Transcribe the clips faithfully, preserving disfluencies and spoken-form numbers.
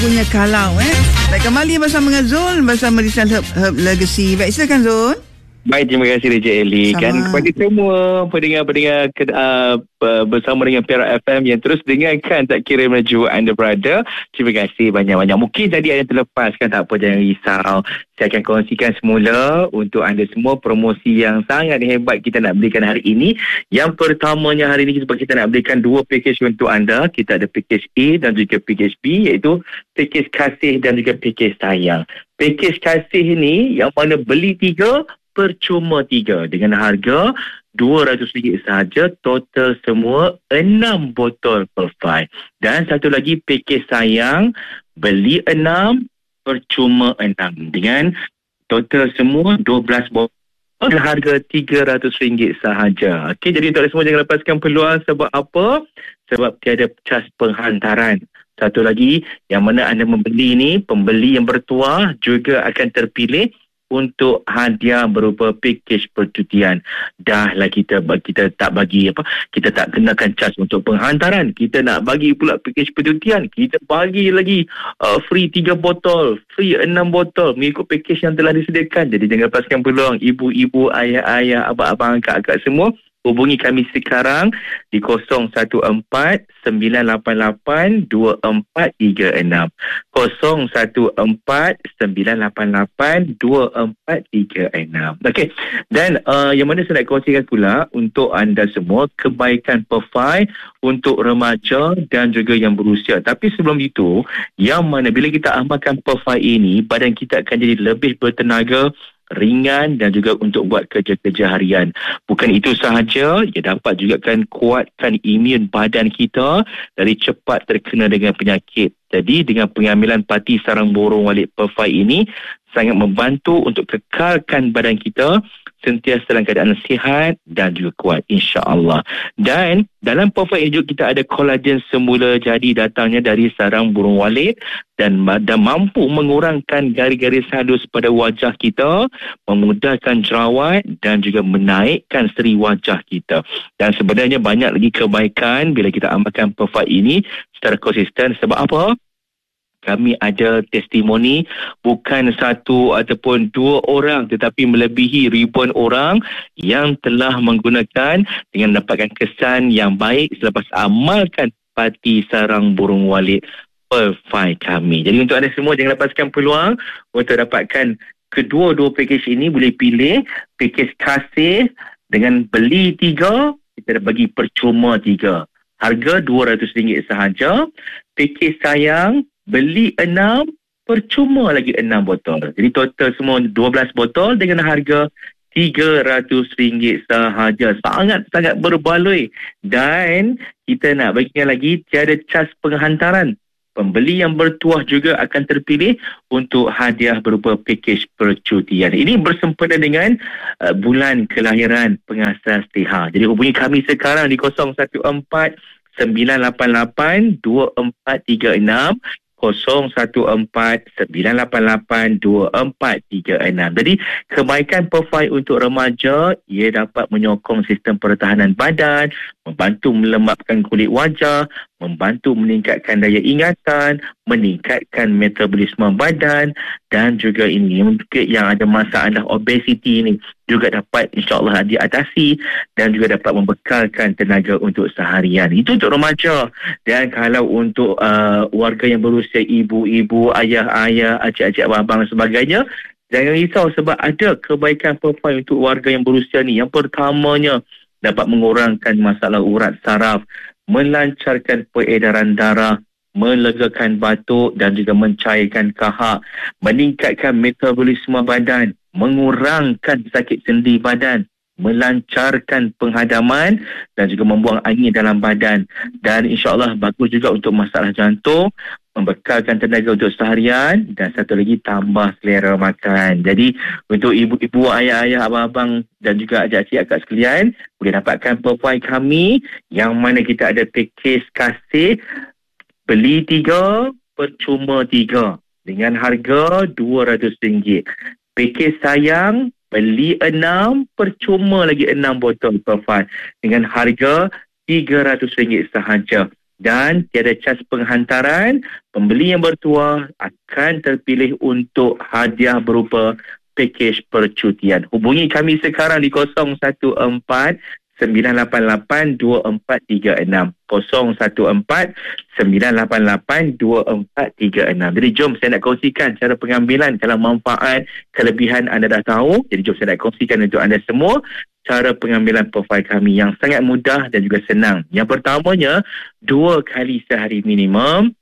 Punya kalau eh. Baik, kembali bersama dengan Zul bersama Rizal Herb, Herb Legacy. Baik, silakan Zul. Baik, terima kasih Encik Elly. Kan kepada semua pendengar-pendengar uh, bersama dengan Perak F M yang terus dengarkan Tak Kira Maju Anda Berada. Terima kasih banyak-banyak. Mungkin tadi ada yang terlepas kan, tak apa, jangan risau. Saya akan kongsikan semula untuk anda semua promosi yang sangat hebat kita nak berikan hari ini. Yang pertamanya hari ini sebab kita nak berikan dua package untuk anda. Kita ada package A dan juga package B, iaitu package kasih dan juga package sayang. Package kasih ni yang mana beli tiga percuma tiga dengan harga dua ratus ringgit sahaja, total semua enam botol Perfai. Dan satu lagi package sayang, beli enam percuma enam dengan total semua dua belas botol, harga tiga ratus ringgit sahaja. Okey, jadi untuk semua jangan lepaskan peluang. Sebab apa? Sebab tiada cas penghantaran. Satu lagi, yang mana anda membeli ni, pembeli yang bertuah juga akan terpilih untuk hadiah berupa package percutian. Dah lah kita kita tak bagi apa, kita tak kenakan cas untuk penghantaran. Kita nak bagi pula package percutian, kita bagi lagi uh, free tiga botol, free enam botol mengikut package yang telah disediakan. Jadi jangan lepaskan peluang. Ibu-ibu, ayah-ayah, abang-abang, kakak semua, hubungi kami sekarang di kosong satu empat sembilan lapan lapan dua empat tiga enam. kosong satu empat sembilan lapan lapan dua empat tiga enam. Okey. Dan uh, yang mana saya nak kongsikan pula untuk anda semua, kebaikan Perfai untuk remaja dan juga yang berusia. Tapi sebelum itu, yang mana bila kita amalkan Perfai ini, badan kita akan jadi lebih bertenaga, ringan dan juga untuk buat kerja-kerja harian. Bukan itu sahaja, ia dapat juga kan kuatkan imun badan kita dari cepat terkena dengan penyakit. Jadi dengan pengambilan parti sarang burung walit Perfai ini sangat membantu untuk kekalkan badan kita sentiasa dalam keadaan sihat dan juga kuat, insya-Allah. Dan dalam Perfai ini juga kita ada kolagen semula jadi datangnya dari sarang burung walit dan, dan mampu mengurangkan garis-garis halus pada wajah kita, memudahkan jerawat dan juga menaikkan seri wajah kita. Dan sebenarnya banyak lagi kebaikan bila kita amalkan Perfai ini secara konsisten. Sebab apa? Kami ada testimoni bukan satu ataupun dua orang, tetapi melebihi ribuan orang yang telah menggunakan dengan mendapatkan kesan yang baik selepas amalkan parti sarang burung walit Perfai kami. Jadi untuk anda semua, jangan lepaskan peluang untuk dapatkan kedua-dua package ini. Boleh pilih package kasih dengan beli tiga, kita dah bagi percuma tiga. Harga dua ratus ringgit sahaja. Package sayang, beli enam, percuma lagi enam botol. Jadi total semua dua belas botol dengan harga tiga ratus ringgit sahaja. Sangat-sangat berbaloi. Dan kita nak bagikan lagi, tiada cas penghantaran. Pembeli yang bertuah juga akan terpilih untuk hadiah berupa package percutian. Ini bersempena dengan uh, bulan kelahiran pengasas T H. Jadi hubungi kami sekarang di kosong satu empat sembilan lapan lapan dua empat tiga enam. kosong satu empat sembilan lapan lapan dua empat tiga enam. Jadi kebaikan Perfai untuk remaja, ia dapat menyokong sistem pertahanan badan, membantu melembapkan kulit wajah, membantu meningkatkan daya ingatan, meningkatkan metabolisme badan, dan juga ini yang ada masalah obesiti ini juga dapat insya-Allah diatasi dan juga dapat membekalkan tenaga untuk seharian. Itu untuk remaja. Dan kalau untuk uh, warga yang berusia, ibu-ibu, ayah-ayah, acik-acik, abang-abang dan sebagainya, jangan risau sebab ada kebaikan Perfai untuk warga yang berusia ni. Yang pertamanya, dapat mengurangkan masalah urat saraf, melancarkan peredaran darah, melegakan batuk dan juga mencairkan kahak, meningkatkan metabolisme badan, mengurangkan sakit sendi badan, melancarkan penghadaman dan juga membuang angin dalam badan. Dan insya-Allah bagus juga untuk masalah jantung, membekalkan tenaga untuk seharian, dan satu lagi tambah selera makan. Jadi untuk ibu-ibu, ayah-ayah, abang-abang dan juga adik-adik akak sekalian, boleh dapatkan Perfai kami yang mana kita ada package kasih beli tiga percuma tiga dengan harga dua ratus ringgit. Package sayang, beli enam, percuma lagi enam botol Perfai dengan harga tiga ratus ringgit sahaja. dan tiada cas penghantaran. Pembeli yang bertuah akan terpilih untuk hadiah berupa pakej percutian. Hubungi kami sekarang di kosong satu empat sembilan lapan lapan dua empat tiga enam. kosong satu empat sembilan lapan lapan dua empat tiga enam. Jadi jom saya nak kongsikan cara pengambilan. Kalau manfaat, kelebihan anda dah tahu. Jadi jom saya nak kongsikan untuk anda semua cara pengambilan profil kami yang sangat mudah dan juga senang. Yang pertamanya, dua kali sehari minimum.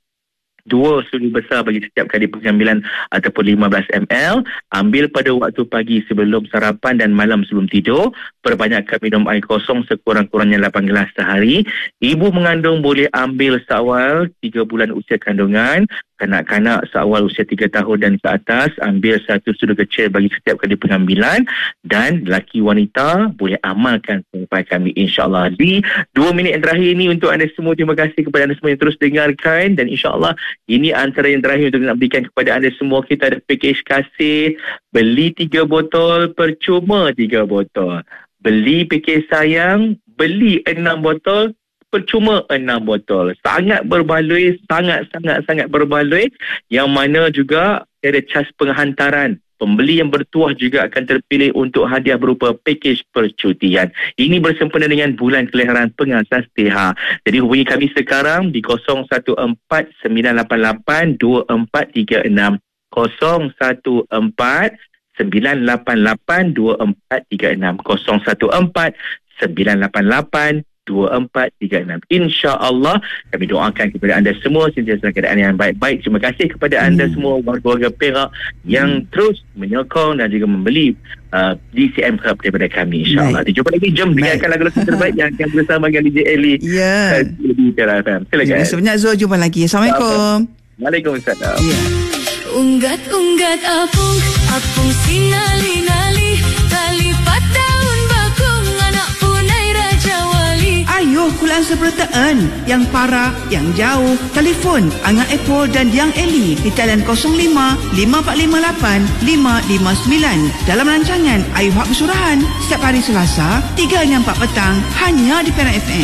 Dua sudu besar bagi setiap kali pengambilan ataupun lima belas mililiter. Ambil pada waktu pagi sebelum sarapan dan malam sebelum tidur. Perbanyakkan minum air kosong sekurang-kurangnya lapan gelas sehari. Ibu mengandung boleh ambil seawal tiga bulan usia kandungan. Kanak-kanak seawal usia tiga tahun dan ke atas ambil satu sudu kecil bagi setiap kali pengambilan. Dan lelaki wanita boleh amalkan profil kami, insyaAllah. Di dua minit yang terakhir ini untuk anda semua, terima kasih kepada anda semua yang terus dengarkan. Dan insyaAllah ini antara yang terakhir untuk nak berikan kepada anda semua. Kita ada pakej kasih. Beli tiga botol, percuma tiga botol. Beli pakej sayang, beli enam botol, percuma enam botol. Sangat berbaloi, sangat-sangat-sangat berbaloi. Yang mana juga ada cas penghantaran. Pembeli yang bertuah juga akan terpilih untuk hadiah berupa pakej percutian. Ini bersempena dengan bulan kelahiran pengasas T H. Jadi hubungi kami sekarang di kosong satu empat sembilan lapan lapan dua empat tiga enam. kosong satu empat sembilan lapan lapan dua empat tiga enam. kosong satu empat sembilan lapan lapan dua empat tiga enam. InsyaAllah kami doakan kepada anda semua sentiasa dalam keadaan yang baik-baik. Terima kasih kepada anda hmm. semua warga-warga Perak yang hmm. terus menyokong dan juga membeli uh, D C M Hub daripada kami, insyaAllah. Dijumpa lagi. Jom dengarkan lagu-lagu terbaik yang akan bersama dengan D J Eli. Ya. Di Perak F M. Silakan. Ya, sebenarnya Zul, jumpa lagi. Assalamualaikum. Waalaikumsalam. Ya. Unggat-unggat apung, apung sinali-nali, tali daun bakung, anak punai Raja Wali. Ayuh kulaan sepertaan yang parah, yang jauh. Telefon Angah Apple dan Yang Eli di talian kosong lima lima empat lima lapan lima lima sembilan. Dalam rancangan Ayuh Hak Bersurahan setiap hari Selasa tiga hingga empat petang hanya di Perak F M.